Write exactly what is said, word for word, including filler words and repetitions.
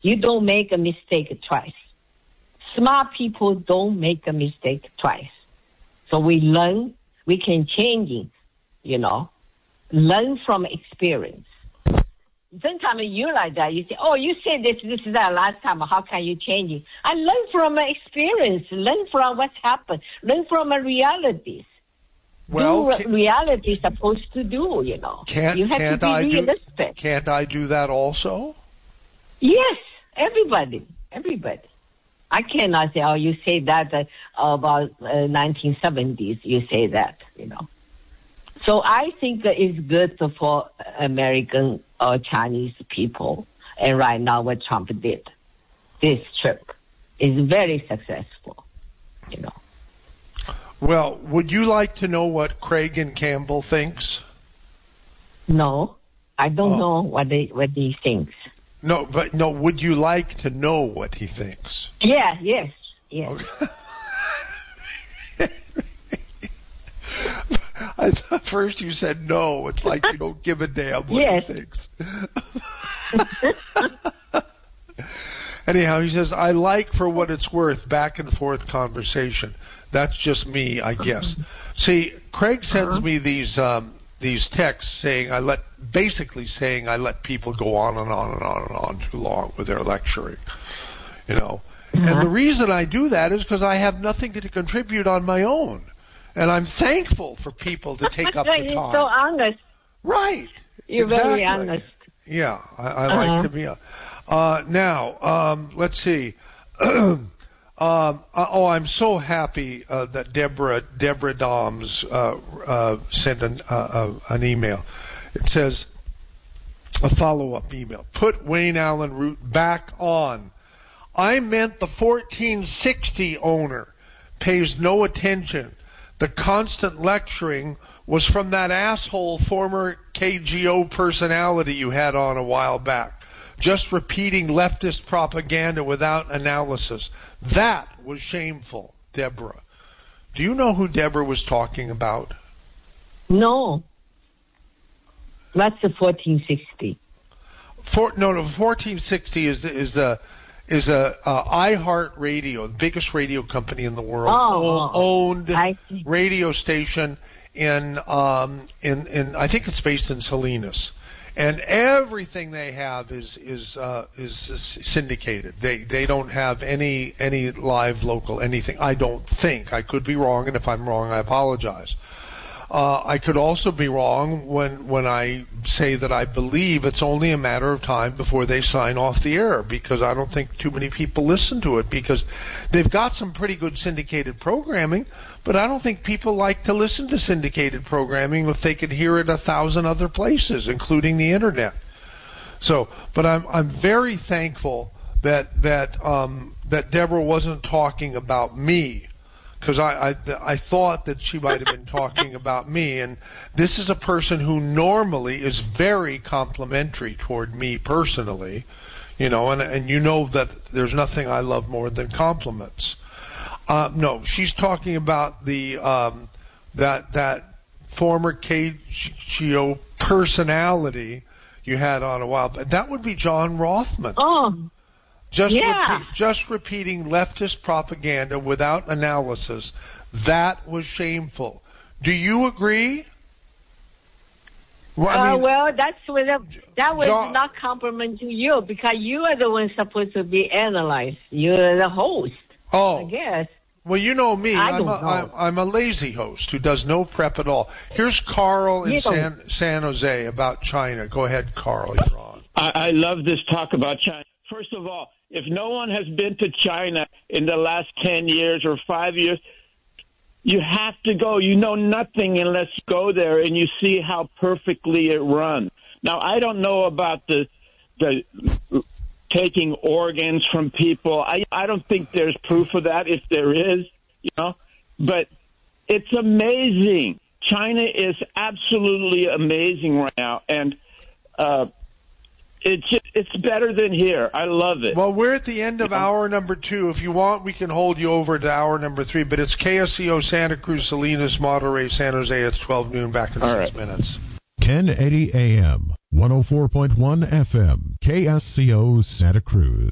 You don't make a mistake twice. Smart people don't make a mistake twice. So we learn, we can change it, you know, learn from experience. Sometimes you like that. You say, oh, you said this, this is that last time. How can you change it? I learn from my experience, learn from what's happened, learn from my realities. Well, do what can, reality is supposed to do, you know. Can't, you have can't to be I realistic. Do, can't I do that also? Yes, everybody, everybody. I cannot say, oh, you say that uh, about uh, nineteen seventies, you say that, you know. So I think it's good for American or Chinese people. And right now what Trump did, this trip, is very successful, you know. Well, would you like to know what Craig and Campbell thinks? No, I don't oh. know what they, what he thinks. No, but no, would you like to know what he thinks? Yeah, yes, yes. Okay. I thought first you said no. It's like you don't give a damn what yes. he thinks. Anyhow, he says, I like for what it's worth back and forth conversation. That's just me, I guess. See, Craig sends uh-huh. me these um, these texts saying I let basically saying I let people go on and on and on and on too long with their lecturing. You know. Uh-huh. And the reason I do that is because I have nothing to contribute on my own. And I'm thankful for people to take up the time. You're so honest. Right. You're exactly. very honest. Yeah, I, I uh-huh. like to be. Uh, uh, now, um, let's see. um, oh, I'm so happy uh, that Deborah Deborah Doms uh, uh, sent an, uh, uh, an email. It says a follow-up email. Put Wayne Allen Root back on. I meant the fourteen sixty owner pays no attention. The constant lecturing was from that asshole former K G O personality you had on a while back, just repeating leftist propaganda without analysis. That was shameful, Deborah. Do you know who Deborah was talking about? No. That's the fourteen sixty. For, no, no, fourteen sixty is is a is a uh, iHeartRadio, the biggest radio company in the world, oh, owned I radio station in um in in I think it's based in Salinas, and everything they have is is uh, is syndicated. They they don't have any any live local anything. I don't think. I could be wrong, and if I'm wrong, I apologize. Uh, I could also be wrong when when I say that I believe it's only a matter of time before they sign off the air, because I don't think too many people listen to it, because they've got some pretty good syndicated programming, but I don't think people like to listen to syndicated programming if they could hear it a thousand other places, including the internet. So, but I'm I'm very thankful that that um, that Deborah wasn't talking about me. Because I, I I thought that she might have been talking about me, and this is a person who normally is very complimentary toward me personally, you know, and and you know that there's nothing I love more than compliments. Uh, no, she's talking about the um, that that former K G O personality you had on a while, but that would be John Rothman. Oh. Just, yeah. repeat, just repeating leftist propaganda without analysis. That was shameful. Do you agree? Well, I mean, uh, well that's with a, that was John, not compliment to you, because you are the one supposed to be analyzed. You're the host. Oh. I guess. Well, you know me. I I'm, don't a, know. I'm, I'm a lazy host who does no prep at all. Here's Carl in San, San Jose about China. Go ahead, Carl. You're on. I, I love this talk about China. First of all, if no one has been to China in the last ten years or five years, you have to go. You know nothing unless you go there and you see how perfectly it runs. Now, I don't know about the the taking organs from people. I, I don't think there's proof of that, if there is, you know. But it's amazing. China is absolutely amazing right now, and uh It's it's better than here. I love it. Well, we're at the end of yeah. hour number two. If you want, we can hold you over to hour number three. But it's K S C O Santa Cruz, Salinas, Monterey, San Jose. It's twelve noon. Back in All six right. minutes. ten eighty A M, one oh four point one F M, K S C O Santa Cruz.